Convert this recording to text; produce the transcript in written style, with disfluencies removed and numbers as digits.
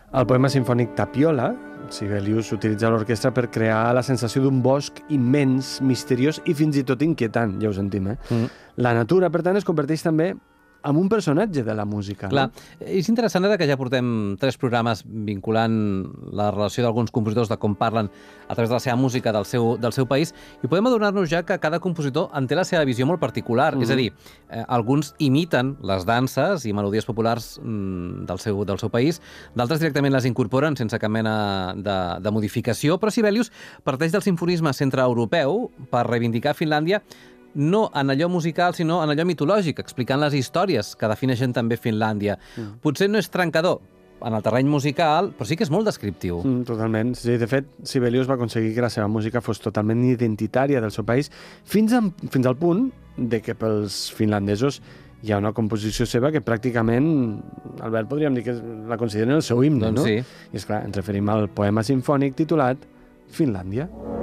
Al poema sinfònic Tapiola, Sibelius utilitza l'orquestra per crear la sensació d'un bosc immens, misteriós i fins i tot inquietant, ja ho sentim, La natura, per tant, es converteix també en un personatge de la música. Clar, és interessant ara que ja portem 3 programes vinculant la relació d'alguns compositors de com parlen a través de la seva música del seu país, i podem adonar-nos ja que cada compositor en té la seva visió molt particular. És a dir, alguns imiten les danses i melodies populars del seu país, d'altres directament les incorporen sense cap mena de modificació, però Sibelius parteix del simfonisme centreeuropeu per reivindicar Finlàndia no en allò musical, sinó en allò mitològic, explicant les històries que defineixen també Finlàndia. Potser no és trencador en el terreny musical, però sí que és molt descriptiu. Totalment. Sí, de fet, Sibelius va aconseguir que la seva música fos totalment identitària del seu país, fins al punt de que pels finlandesos hi ha una composició seva que pràcticament, Albert, podríem dir que la consideren el seu himne, doncs no? Sí. I esclar, ens referim al poema sinfònic titulat Finlàndia.